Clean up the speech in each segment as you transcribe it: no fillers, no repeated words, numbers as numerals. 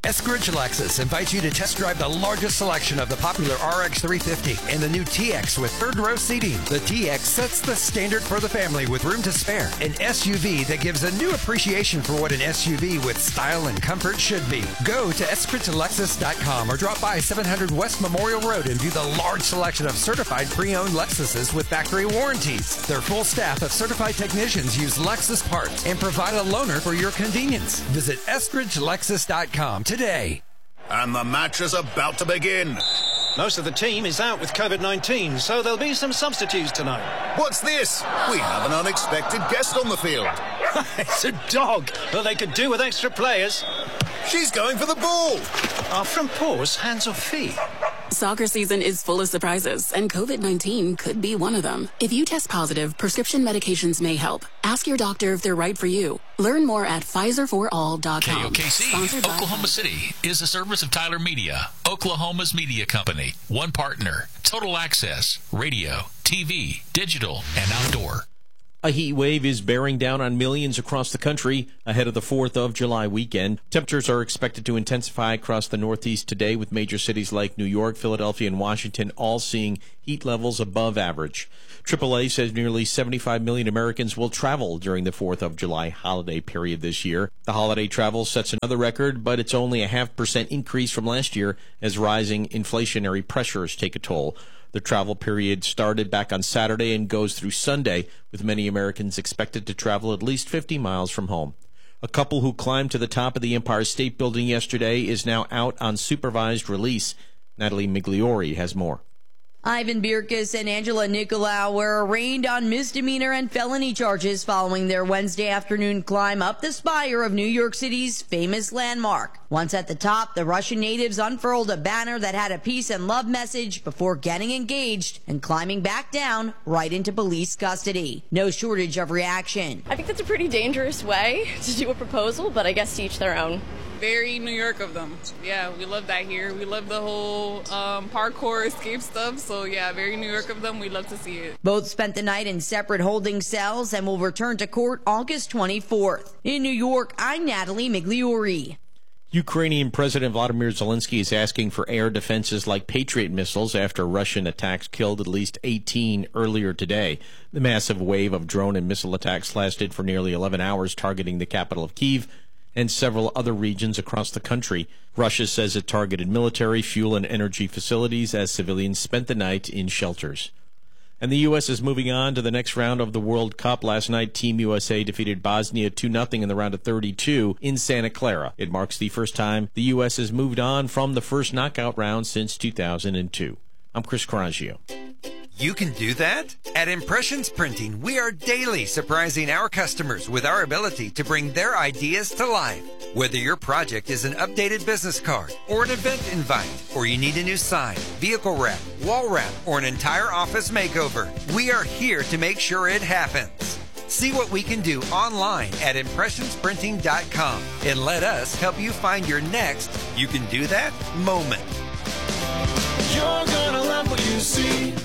Eskridge Lexus invites you to test drive the largest selection of the popular RX 350 and the new TX with third row seating. The TX sets the standard for the family with room to spare. An SUV that gives a new appreciation for what an SUV with style and comfort should be. Go to eskridgelexus.com or drop by 700 West Memorial Road and view the large selection of certified pre-owned Lexuses with factory warranties. Their full staff of certified technicians use Lexus parts and provide a loaner for your convenience. Visit eskridgelexus.com today. And the match is about to begin. Most of the team is out with COVID-19, so there'll be some substitutes tonight. What's this? We have an unexpected guest on the field. It's a dog. Well, they could do with extra players. She's going for the ball. Are front paws hands or feet? Soccer season is full of surprises, and COVID-19 could be one of them. If you test positive, prescription medications may help. Ask your doctor if they're right for you. Learn more at PfizerForAll.com. KOKC, Oklahoma City, is a service of Tyler Media, Oklahoma's media company. One partner, total access, radio, TV, digital, and outdoor. A heat wave is bearing down on millions across the country ahead of the 4th of July weekend. Temperatures are expected to intensify across the Northeast today, with major cities like New York, Philadelphia, and Washington all seeing heat levels above average. AAA says nearly 75 million Americans will travel during the 4th of July holiday period this year. The holiday travel sets another record, but it's only a 0.5% increase from last year as rising inflationary pressures take a toll. The travel period started back on Saturday and goes through Sunday, with many Americans expected to travel at least 50 miles from home. A couple who climbed to the top of the Empire State Building yesterday is now out on supervised release. Natalie Migliori has more. Ivan Birkus and Angela Nicolau were arraigned on misdemeanor and felony charges following their Wednesday afternoon climb up the spire of New York City's famous landmark. Once at the top, the Russian natives unfurled a banner that had a peace and love message before getting engaged and climbing back down right into police custody. No shortage of reaction. I think that's a pretty dangerous way to do a proposal, but I guess to each their own. Very New York of them. Yeah, we love that here. We love the whole parkour escape stuff. So yeah, very New York of them. We love to see it. Both spent the night in separate holding cells and will return to court August 24th. In New York, I'm Natalie Migliori. Ukrainian President Vladimir Zelensky is asking for air defenses like Patriot missiles after Russian attacks killed at least 18 earlier today. The massive wave of drone and missile attacks lasted for nearly 11 hours, targeting the capital of Kyiv and several other regions across the country. Russia says it targeted military, fuel, and energy facilities as civilians spent the night in shelters. And the U.S. is moving on to the next round of the World Cup. Last night, Team USA defeated Bosnia 2-0 in the round of 32 in Santa Clara. It marks the first time the U.S. has moved on from the first knockout round since 2002. I'm Chris Coraggio. You can do that? At Impressions Printing, we are daily surprising our customers with our ability to bring their ideas to life. Whether your project is an updated business card or an event invite, or you need a new sign, vehicle wrap, wall wrap, or an entire office makeover, we are here to make sure it happens. See what we can do online at impressionsprinting.com and let us help you find your next you can do that moment. You're gonna love what you see.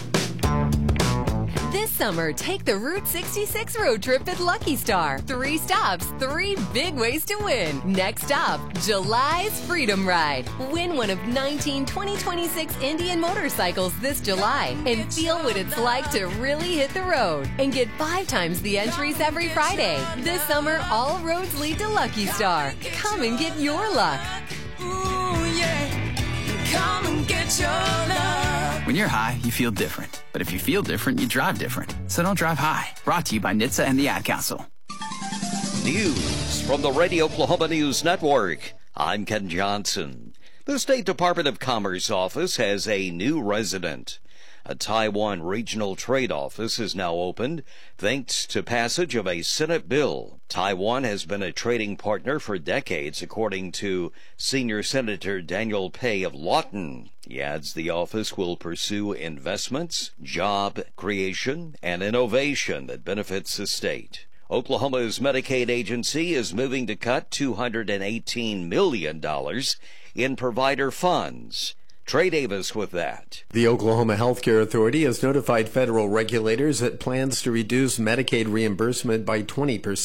This summer, take the Route 66 road trip at Lucky Star. 3 stops, 3 big ways to win. Next stop, July's Freedom Ride. Win one of 19 2026 Indian motorcycles this July and feel what it's like to really hit the road. And get 5 times the entries every Friday. This summer, all roads lead to Lucky Star. Come and get your luck. Ooh, yeah. Come and get your luck. When you're high, you feel different. But if you feel different, you drive different. So don't drive high. Brought to you by NHTSA and the Ad Council. News from the Radio Oklahoma News Network. I'm Ken Johnson. The State Department of Commerce office has a new resident. A Taiwan regional trade office is now opened thanks to passage of a Senate bill. Taiwan has been a trading partner for decades, according to Senior Senator Daniel Pei of Lawton. He adds the office will pursue investments, job creation, and innovation that benefits the state. Oklahoma's Medicaid agency is moving to cut $218 million in provider funds. Trey Davis with that. The Oklahoma Healthcare Authority has notified federal regulators it plans to reduce Medicaid reimbursement by 20%.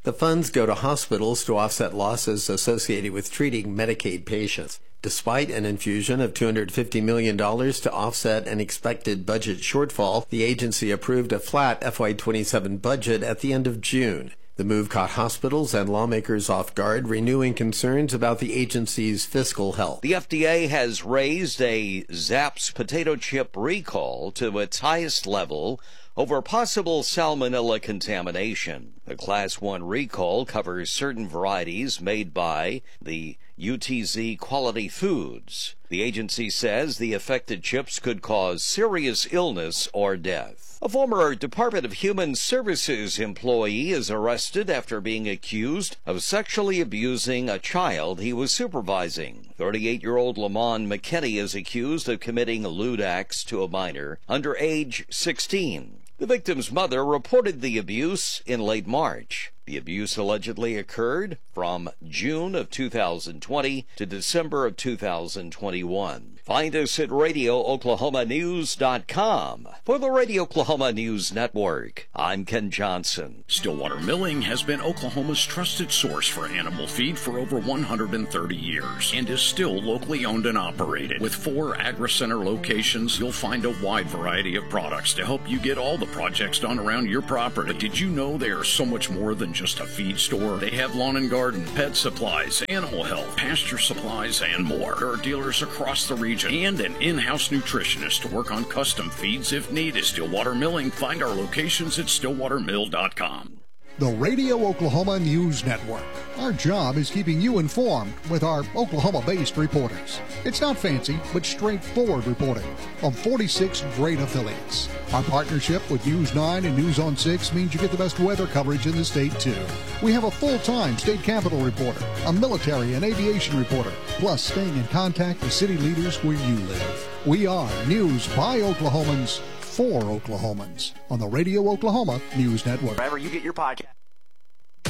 The funds go to hospitals to offset losses associated with treating Medicaid patients. Despite an infusion of $250 million to offset an expected budget shortfall, the agency approved a flat FY27 budget at the end of June. The move caught hospitals and lawmakers off guard, renewing concerns about the agency's fiscal health. The FDA has raised a Zapp's potato chip recall to its highest level over possible salmonella contamination. The Class 1 recall covers certain varieties made by the UTZ Quality Foods. The agency says the affected chips could cause serious illness or death. A former Department of Human Services employee is arrested after being accused of sexually abusing a child he was supervising. 38-year-old Lamont McKinney is accused of committing lewd acts to a minor under age 16. The victim's mother reported the abuse in late March. The abuse allegedly occurred from June of 2020 to December of 2021. Find us at RadioOklahomaNews.com. For the Radio Oklahoma News Network, I'm Ken Johnson. Stillwater Milling has been Oklahoma's trusted source for animal feed for over 130 years and is still locally owned and operated. With 4 AgriCenter locations, you'll find a wide variety of products to help you get all the projects done around your property. But did you know they are so much more than just a feed store? They have lawn and garden, pet supplies, animal health, pasture supplies, and more. There are dealers across the region and an in-house nutritionist to work on custom feeds if needed. Stillwater Milling. Find our locations at stillwatermill.com. The Radio Oklahoma News Network. Our job is keeping you informed with our Oklahoma-based reporters. It's not fancy, but straightforward reporting from 46 great affiliates. Our partnership with News 9 and News on 6 means you get the best weather coverage in the state, too. We have a full-time state capitol reporter, a military and aviation reporter, plus staying in contact with city leaders where you live. We are News by Oklahomans for Oklahomans on the Radio Oklahoma News Network. Wherever you get your podcast.